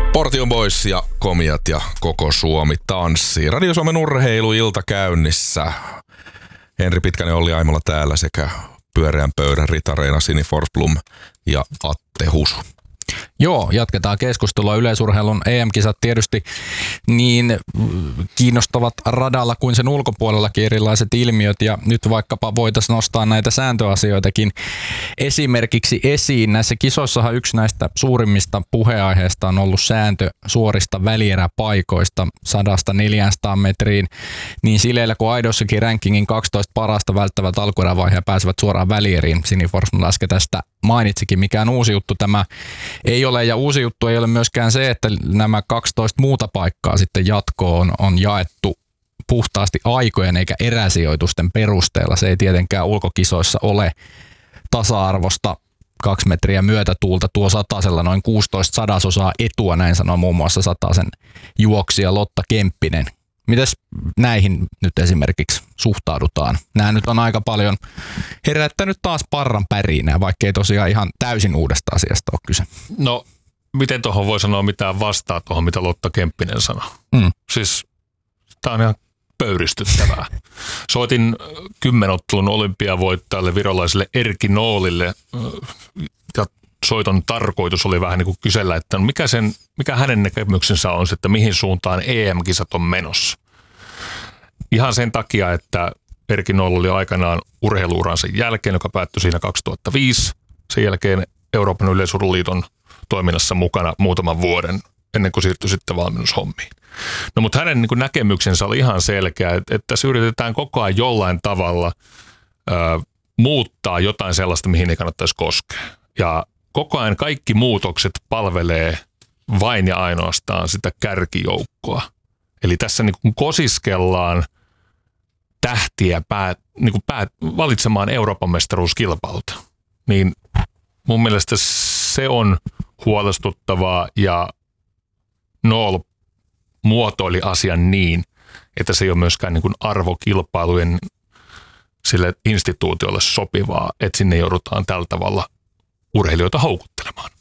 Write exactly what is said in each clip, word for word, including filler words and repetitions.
Portion Boys ja Komiat ja koko Suomi tanssii. Radio Suomen urheiluilta käynnissä. Henri Pitkänen, Olli Aimola täällä sekä pyöreän pöydän Rita-Reina, Sini Forsblom ja Atte Husu. Joo, jatketaan keskustelua. Yleisurheilun E M-kisat tietysti niin kiinnostavat radalla kuin sen ulkopuolellakin erilaiset ilmiöt, ja nyt vaikkapa voitaisiin nostaa näitä sääntöasioitakin esimerkiksi esiin. Näissä kisoissahan yksi näistä suurimmista puheaiheista on ollut sääntö suorista välieräpaikoista sadasta neljäänsataan metriin, niin sileillä kuin aidossakin rankingin kaksitoista parasta välttävät alkuerävaiheen pääsevät suoraan välieriin. Sini Forsman äsken tästä mainitsikin, mikään uusi juttu tämä ei ole, ja uusi juttu ei ole myöskään se, että nämä kaksitoista muuta paikkaa sitten jatkoon on jaettu puhtaasti aikojen eikä eräsijoitusten perusteella. Se ei tietenkään ulkokisoissa ole tasa-arvosta. Kaksi metriä myötätuulta tuo satasella noin kuusitoista sadasosaa etua, näin sanoo muun muassa satasen juoksija Lotta Kemppinen. Mites näihin nyt esimerkiksi suhtaudutaan? Nämä nyt on aika paljon herättänyt taas parran pärinää, vaikka ei tosiaan ihan täysin uudesta asiasta ole kyse. No, miten tuohon voi sanoa mitään vastaa tuohon, mitä Lotta Kemppinen sanoi? Mm. Siis tämä on ihan pöyristyttävää. Soitin kymmenottelun olympiavoittajalle virolaiselle Erkki Noolille, ja soiton tarkoitus oli vähän niin kuin kysellä, että mikä, sen, mikä hänen näkemyksensä on, että mihin suuntaan E M-kisat on menossa. Ihan sen takia, että Erkki Noll oli aikanaan urheiluuransa jälkeen, joka päättyi siinä kaksituhattaviisi. Sen jälkeen Euroopan yleisurheiluliiton toiminnassa mukana muutaman vuoden, ennen kuin siirtyi sitten valmennushommiin. No, mutta hänen niin kuin näkemyksensä oli ihan selkeä, että, että tässä yritetään koko ajan jollain tavalla ö, muuttaa jotain sellaista, mihin ei kannattaisi koskea. Ja koko ajan kaikki muutokset palvelee vain ja ainoastaan sitä kärkijoukkoa. Eli tässä niin kuin kosiskellaan tähtiä pää, niin kuin pää, valitsemaan Euroopan mestaruuskilpailta. Niin mun mielestä se on huolestuttavaa, ja Nool muotoili asian niin, että se ei ole myöskään niin kuin arvokilpailujen sille instituutiolle sopivaa, että sinne joudutaan tällä tavalla urheilijoita houkuttelemaan.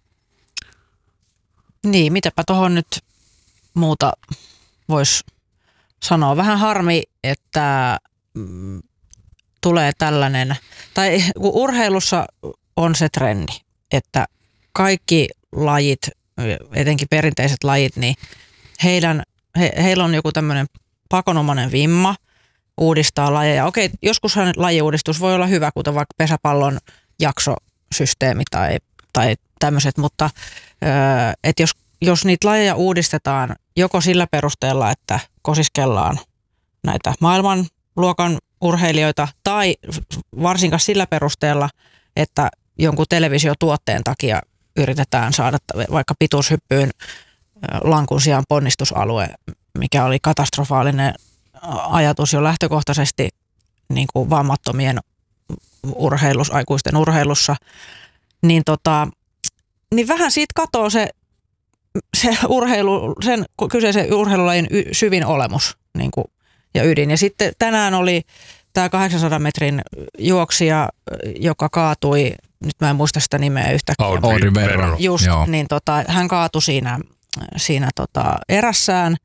Niin, mitäpä tuohon nyt muuta voisi sanoa. Vähän harmi, että mm, tulee tällainen, tai kun urheilussa on se trendi, että kaikki lajit, etenkin perinteiset lajit, niin heidän, he, heillä on joku tämmöinen pakonomainen vimma uudistaa lajeja. Okei, joskushan lajiuudistus voi olla hyvä, kuten vaikka pesäpallon jaksosysteemi tai, tai tämmöiset, mutta että jos, jos niitä lajeja uudistetaan joko sillä perusteella, että kosiskellaan näitä maailmanluokan urheilijoita, tai varsinkaan sillä perusteella, että jonkun televisiotuotteen takia yritetään saada vaikka pituushyppyyn lankun sijaan ponnistusalue, mikä oli katastrofaalinen ajatus jo lähtökohtaisesti niin kuin vammattomien urheilus, aikuisten urheilussa, niin, tota, niin vähän siitä katoo se, se urheilu, sen kyseisen urheilulajin y, syvin olemus niin kuin, ja ydin. Ja sitten tänään oli tämä kahdeksansadan metrin juoksija, joka kaatui, nyt mä en muista sitä nimeä yhtäkkiä. Audrey Berron. Just, Joo. niin tota, hän kaatui siinä, siinä tota erässään,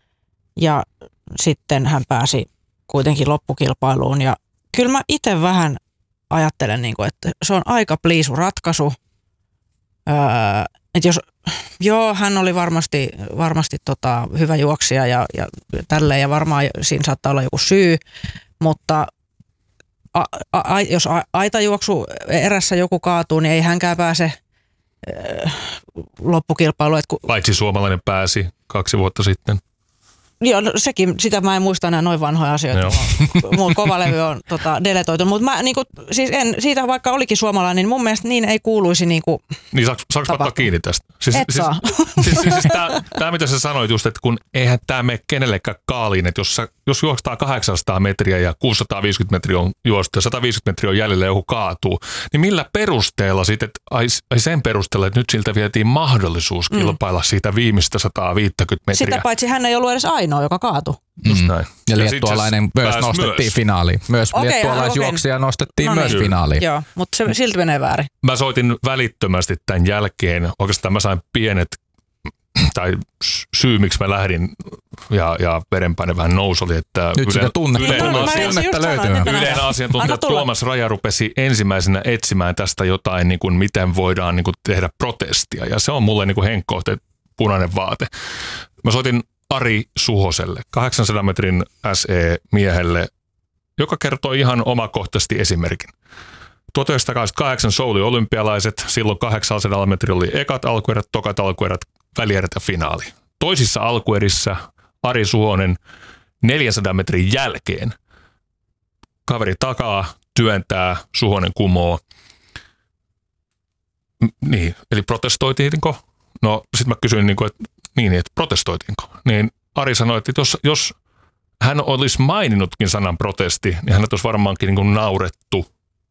ja sitten hän pääsi kuitenkin loppukilpailuun. Ja kyllä mä itse vähän ajattelen, niin kuin, että se on aika pliisu ratkaisu. Öö, että jos, joo, hän oli varmasti, varmasti tota, hyvä juoksija ja, ja tälleen, ja varmaan siinä saattaa olla joku syy, mutta a, a, jos a, aitajuoksu erässä joku kaatuu, niin ei hänkään pääse öö, loppukilpailuun. Kun... Paitsi suomalainen pääsi kaksi vuotta sitten. Joo, no sekin, sitä mä en muista enää noin vanhoja asioita. Mulla kovalevy on tota, deletoitu, mutta mä niinku, siis en, siitä vaikka olikin suomalainen, niin mun mielestä niin ei kuuluisi niinku Niin saaks, saaks ottaa kiinni tästä? Siis, Et siis, saa. Siis, siis, siis tämä mitä sä sanoit just, että kun eihän tämä mene kenellekään kaaliin, että jos, sä, jos juokstaan kahdeksansataa metriä ja kuusisataaviisikymmentä metriä on juostu ja sataviisikymmentä metriä on jäljellä ja joku kaatuu, niin millä perusteella sitten, että ai, ai sen perusteella, että nyt siltä vietiin mahdollisuus kilpailla mm. siitä viimeistä sata viisikymmentä metriä. Sitä paitsi hän ei ollut edes ainoa, joka kaatui. Just mm. näin. Ja liettualainen myös nostettiin myös finaaliin. Myös okay, liettualaisjuoksija okay. nostettiin no niin. myös finaaliin. Joo, mutta se silti menee väärin. Mä soitin välittömästi tämän jälkeen, oikeastaan mä sain pienet tai syy, miksi mä lähdin ja, ja verenpaine vähän nousi, oli, että nyt sitä tunnetta, Ylen, no, tunnetta löytyy. Ylen asiantuntija Tuomas Raja rupesi ensimmäisenä etsimään tästä jotain, niin kuin, miten voidaan niin kuin, tehdä protestia. Ja se on mulle niin kuin Henkko, punainen vaate. Mä soitin Ari Suhoselle, kahdeksansadan metrin S E-miehelle, joka kertoi ihan omakohtaisesti esimerkin. tuhatyhdeksänsataakahdeksankymmentäkahdeksan Soulin olympialaiset, silloin kahdeksansadan metrillä oli ekat alkuerät, tokat alkuerät, välierät ja finaali. Toisissa alkuerissä Ari Suhonen neljänsadan metrin jälkeen. Kaveri takaa, työntää, Suhonen kumoo. M- niin, eli protestoitiinko? No sitten mä kysyin, niin kuin, että, niin, että protestoitiinko? Niin Ari sanoi, että jos, jos hän olisi maininnutkin sanan protesti, niin hänet olisi varmaankin niin kuin naurettu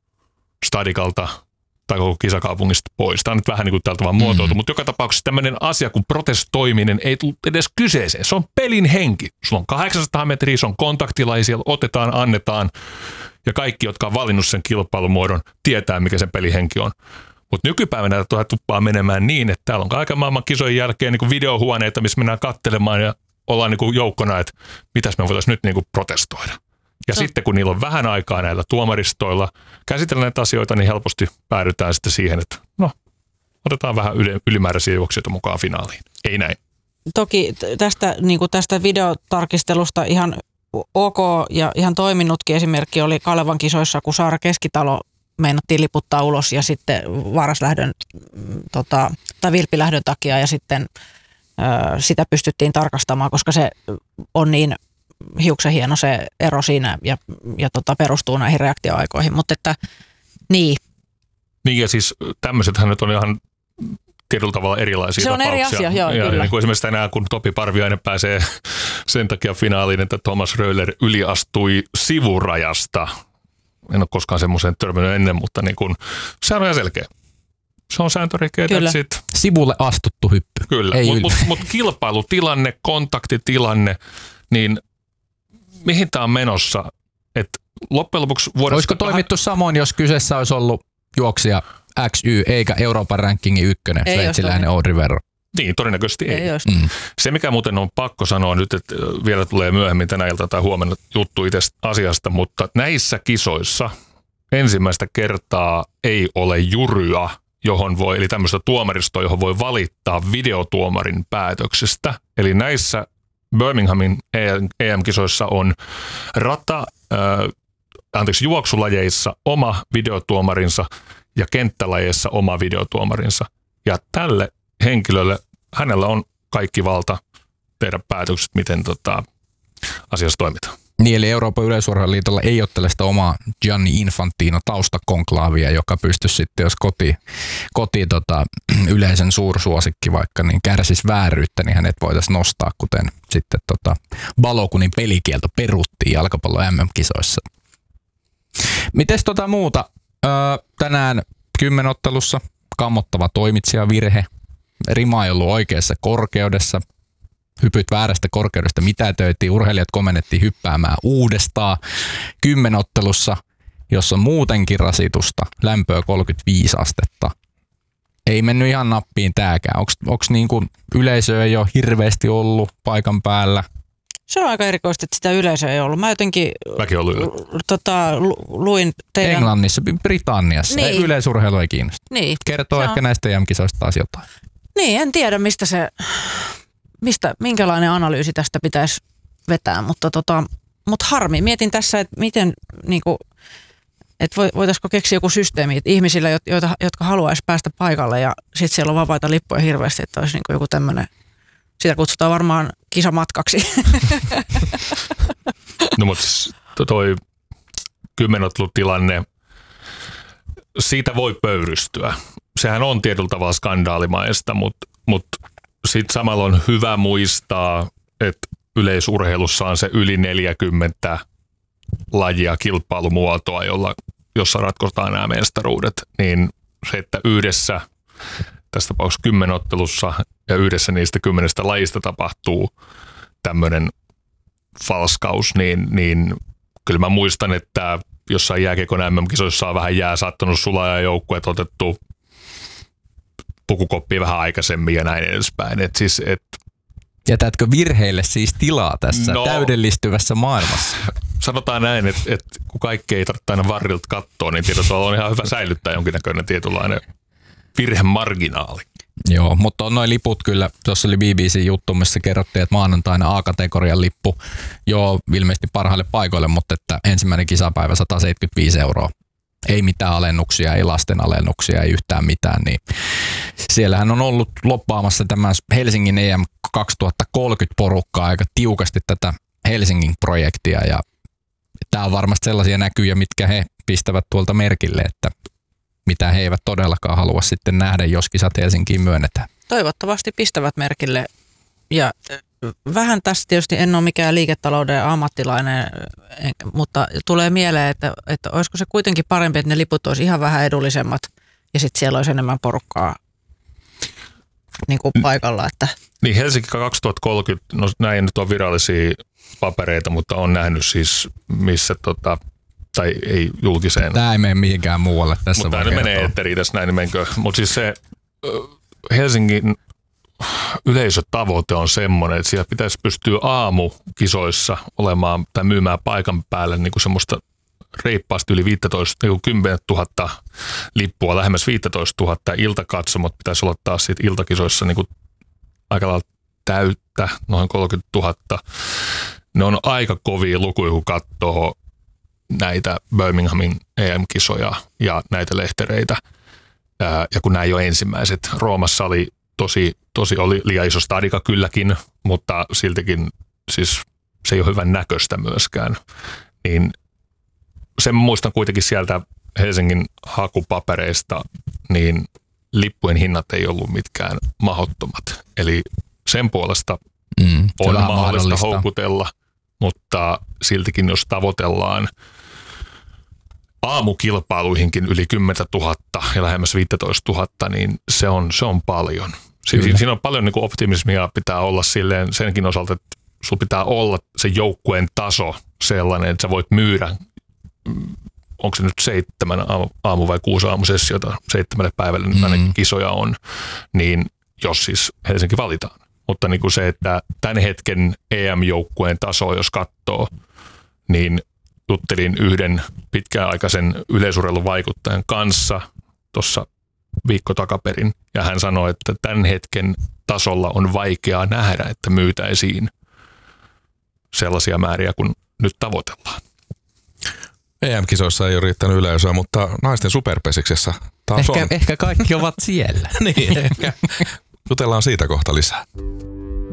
stadikalta tai koko kisakaupungista pois. Tämä on nyt vähän niin kuin tältä vaan muotoiltu, mm. mutta joka tapauksessa tämmöinen asia kuin protestoiminen ei tule edes kyseeseen. Se on pelin henki. Sulla on kahdeksansataa metriä, se on kontaktilaji, siellä otetaan, annetaan ja kaikki, jotka on valinnut sen kilpailumuodon, tietää, mikä sen pelin henki on. Mutta nykypäivänä tuohon tuppaa menemään niin, että täällä on kaiken maailman kisojen jälkeen niin kuin videohuoneita, missä mennään katselemaan ja ollaan niin kuin joukkona, että mitäs me voitaisiin nyt niin kuin protestoida. Ja no. sitten kun niillä on vähän aikaa näillä tuomaristoilla käsitellä näitä asioita, niin helposti päädytään sitten siihen, että no, otetaan vähän ylimääräisiä juoksijoita mukaan finaaliin. Ei näin. Toki tästä, niin kuin tästä videotarkistelusta ihan ok ja ihan toiminutkin esimerkki oli Kalevan kisoissa, kun Saara Keskitalo meinattiin liputtaa ulos ja sitten varaslähdön tota, tai vilppilähdön takia ja sitten ö, sitä pystyttiin tarkastamaan, koska se on niin hiuksen hieno se ero siinä ja, ja tota, perustuu näihin reaktioaikoihin, mutta että niin. Niin ja siis tämmöisethän nyt on ihan tietyllä tavalla erilaisia se tapauksia. Se on eri asia, joo, ja kyllä. Niin kuin esimerkiksi tänään, kun Topi Parviainen pääsee sen takia finaaliin, että Thomas Röller yliastui sivurajasta. En ole koskaan semmoiseen törmännyt ennen, mutta niin kuin, sehän on ihan selkeä. Se on sääntörikeä. Sivulle astuttu hyppy. Kyllä, mutta mut, mut kilpailutilanne, kontaktitilanne, niin mihin tämä on menossa? Että loppujen lopuksi vuodesta... Olisiko toimittu samoin, jos kyseessä olisi ollut juoksija X Y eikä Euroopan rankingin ykkönen, sveitsiläinen Audrey Verro? Niin, todennäköisesti ei. ei mm. Se, mikä muuten on pakko sanoa nyt, että vielä tulee myöhemmin tänä ilta tai huomenna juttu itse asiasta, mutta näissä kisoissa ensimmäistä kertaa ei ole juryä, johon voi, eli tämmöistä tuomaristoa, johon voi valittaa videotuomarin päätöksestä. Eli näissä Birminghamin E M-kisoissa on rata, äh, anteeksi, juoksulajeissa oma videotuomarinsa ja kenttälajeissa oma videotuomarinsa. Ja tälle henkilölle, hänellä on kaikki valta tehdä päätökset, miten tota, asiassa toimitaan. Niin, eli Euroopan yleisurheiluliitolla ei ole tällaista omaa Gianni Infantino taustakonklaavia, joka pystyisi sitten, jos koti, koti tota, yleisen suursuosikki vaikka niin kärsisi vääryyttä, niin hänet voitaisiin nostaa, kuten sitten tota, Balogunin pelikielto peruttiin jalkapallo M M-kisoissa. Mites tota muuta? Öö, tänään kymmenottelussa kammottava toimitsijavirhe. Rima ei ollut oikeassa korkeudessa. Hypyt väärästä korkeudesta mitätöitiin, urheilijat komennettiin hyppäämään uudestaan. Kymmenottelussa, jossa on muutenkin rasitusta, lämpöä kolmekymmentäviisi astetta. Ei mennyt ihan nappiin tääkään. Onko niinku yleisöä ei ole hirveästi ollut paikan päällä? Se on aika erikoista, että sitä yleisöä ei ollut. Mä jotenkin tota, luin teidän... Englannissa, Britanniassa. Niin. Yleisurheilu ei kiinnosta. Niin. Kertoo ehkä näistä E M-kisoista taas jotain. Niin, en tiedä mistä se... Mistä, minkälainen analyysi tästä pitäisi vetää, mutta tota, mut harmi. Mietin tässä, että miten, niinku, että voitaisiko keksiä joku systeemi, että ihmisillä, joita, jotka haluaisi päästä paikalle ja sitten siellä on vapaita lippuja hirveästi, että olisi niinku joku tämmöinen, sitä kutsutaan varmaan kisamatkaksi. No mutta toi kymmenottelutilanne, siitä voi pöyristyä. Sehän on tietyllä tavalla skandaalimaista, mutta mut sitten samalla on hyvä muistaa, että yleisurheilussa on se yli neljäkymmentä lajia kilpailumuotoa, jolla, jossa ratkotaan nämä mestaruudet. Niin se, että yhdessä, tässä tapauksessa kymmenottelussa ja yhdessä niistä kymmenestä lajista tapahtuu tämmöinen falskaus, niin, niin kyllä mä muistan, että jossain jääkiekon M M-kisoissa on vähän jää saattanut sulaa ja joukkueet otettu pukukoppia vähän aikaisemmin ja näin edespäin. Et siis, et jätätkö virheille siis tilaa tässä no, täydellistyvässä maailmassa? Sanotaan näin, että, että kun kaikki ei tarvitse aina varrilta katsoa, niin tietysti on ihan hyvä säilyttää jonkinnäköinen tietynlainen virhemarginaali. Joo, mutta on noin liput kyllä. Tuossa oli B B C-juttu, missä kerrottiin, että maanantaina A-kategorian lippu, joo, ilmeisesti parhaille paikoille, mutta että ensimmäinen kisapäivä sata seitsemänkymmentäviisi euroa. Ei mitään alennuksia, ei lasten alennuksia, ei yhtään mitään. Niin siellähän on ollut loppaamassa tämä Helsingin E M kaksituhattakolmekymmentä porukkaa aika tiukasti tätä Helsingin projektia. Ja tämä on varmasti sellaisia näkyjä, mitkä he pistävät tuolta merkille, että mitä he eivät todellakaan halua sitten nähdä, jos kisat Helsinkiin myönnetään. Toivottavasti pistävät merkille. Ja vähän tässä tietysti en ole mikään liiketalouden ammattilainen, mutta tulee mieleen, että, että olisiko se kuitenkin parempi, että ne liput olisi ihan vähän edullisemmat ja sitten siellä olisi enemmän porukkaa niin kuin paikalla. Että. Niin Helsinki kaksituhattakolmekymmentä, no näin nyt on virallisia papereita, mutta on nähnyt siis missä tota, tai ei julkiseen. Tämä ei mene mihinkään muualle tässä. Mutta tämä menee etteriin tässä näin, niin menkö. Mutta siis se Helsingin yleisötavoite on semmoinen, että siellä pitäisi pystyä aamukisoissa olemaan tai myymään paikan päälle niin kuin semmoista reippaasti yli viisitoista, niin kymmenen tuhatta lippua, lähemmäs viisitoista tuhatta. Iltakatsomot pitäisi olla taas siitä iltakisoissa niin kuin aika lailla täyttä, noin kolmekymmentätuhatta. Ne on aika kovia lukuja, kun katsoo näitä Birminghamin E M-kisoja ja näitä lehtereitä. Ja kun nämä ei ole ensimmäiset. Roomassa oli tosi, tosi oli liian iso stadika kylläkin, mutta siltikin siis se ei ole hyvän näköistä myöskään. Niin sen muistan kuitenkin sieltä Helsingin hakupapereista, niin lippujen hinnat ei ollut mitkään mahdottomat. Eli sen puolesta mm, on mahdollista, mahdollista houkutella, mutta siltikin jos tavoitellaan aamukilpailuihinkin yli kymmenen tuhatta ja lähemmäs viisitoista tuhatta, niin se on, se on paljon. Siinä, siinä on paljon niin kuin optimismia pitää olla silleen senkin osalta, että sulla pitää olla se joukkueen taso sellainen, että sä voit myydä, onko se nyt seitsemän aamu- vai kuusi aamusessiota, seitsemälle päivälle nyt ainakin kisoja on, niin jos siis Helsinki valitaan. Mutta niin kuin se, että tämän hetken E M-joukkueen taso, jos katsoo, niin juttelin yhden pitkäaikaisen yleisurheilun vaikuttajan kanssa tuossa viikko takaperin, ja hän sanoi, että tämän hetken tasolla on vaikeaa nähdä, että myytäisiin sellaisia määriä, kun nyt tavoitellaan. E M-kisoissa ei ole riittänyt yleisöä, mutta naisten superpesiksessä taas ehkä, on. Ehkä kaikki ovat siellä. Niin, ehkä. Jutellaan siitä kohta lisää.